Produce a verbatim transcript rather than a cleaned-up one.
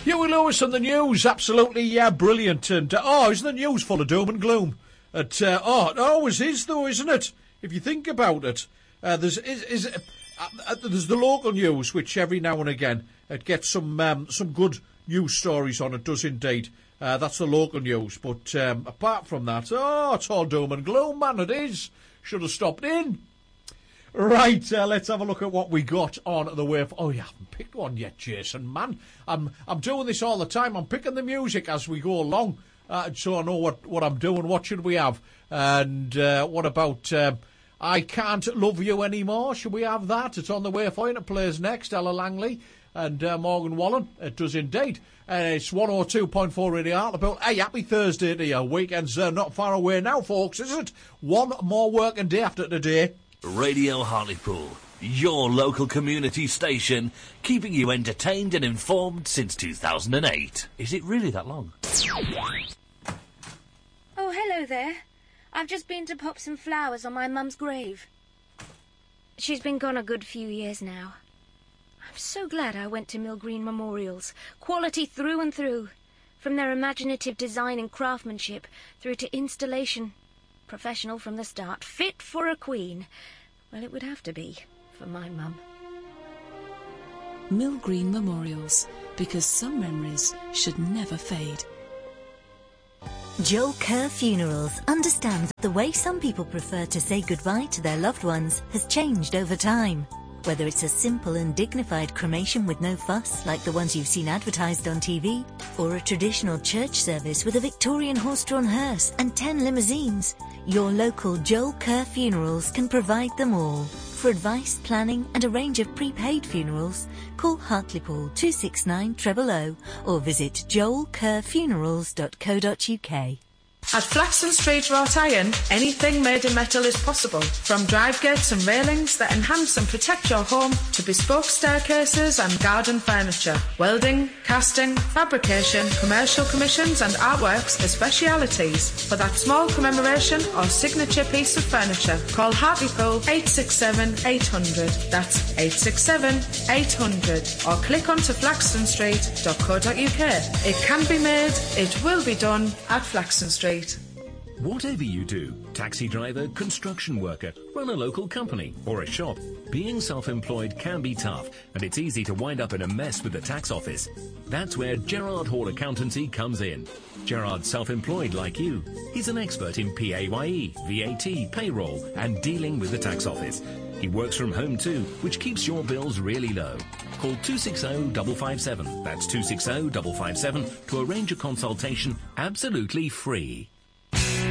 Huey Lewis and the news, absolutely, yeah, brilliant. And, uh, oh, isn't the news full of doom and gloom? At, uh, oh, it always is, though, isn't it? If you think about it. Uh, there's is, is uh, uh, there's the local news, which every now and again it gets some um, some good news stories on. It does indeed. Uh, that's the local news. But um, apart from that, oh, it's all doom and gloom, man, it is. Should have stopped in. Right, uh, let's have a look at what we got on the way. Oh, you haven't picked one yet, Jason, man. I'm I'm doing this all the time. I'm picking the music as we go along, uh, so I know what, what I'm doing. What should we have? And uh, what about uh, I Can't Love You Anymore? Should we have that? It's on the way for you. It plays next. Ella Langley and uh, Morgan Wallen. It does indeed. Uh, it's one oh two point four Radio Hartlepool. Hey, happy Thursday to you. Weekend's uh, not far away now, folks, is it? One more working day after today. Radio Hartlepool, your local community station, keeping you entertained and informed since two thousand eight. Is it really that long? Oh, hello there. I've just been to pop some flowers on my mum's grave. She's been gone a good few years now. I'm so glad I went to Mill Green Memorials. Quality through and through. From their imaginative design and craftsmanship through to installation. Professional from the start. Fit for a queen. Well, it would have to be for my mum. Mill Green Memorials. Because some memories should never fade. Joel Kerr Funerals understands the way some people prefer to say goodbye to their loved ones has changed over time. Whether it's a simple and dignified cremation with no fuss, like the ones you've seen advertised on T V, or a traditional church service with a Victorian horse-drawn hearse and ten limousines, your local Joel Kerr Funerals can provide them all. For advice, planning and a range of prepaid funerals, call Hartlepool two six nine zero zero zero or visit joel kerr funerals dot co dot uk. At Flaxton Street Wrought Iron, anything made in metal is possible. From drive gates and railings that enhance and protect your home to bespoke staircases and garden furniture. Welding, casting, fabrication, commercial commissions and artworks are specialities. For that small commemoration or signature piece of furniture, call Hartlepool eight six seven eight hundred. That's eight six seven eight hundred. Or click onto flaxton street dot co dot uk. It can be made, it will be done at Flaxton Street. Whatever you do, taxi driver, construction worker, run a local company or a shop, being self-employed can be tough and it's easy to wind up in a mess with the tax office. That's where Gerard Hall Accountancy comes in. Gerard's self-employed like you. He's an expert in P A Y E, V A T, payroll and dealing with the tax office. He works from home too, which keeps your bills really low. Call two six zero five five seven, that's two six zero five five seven, to arrange a consultation absolutely free.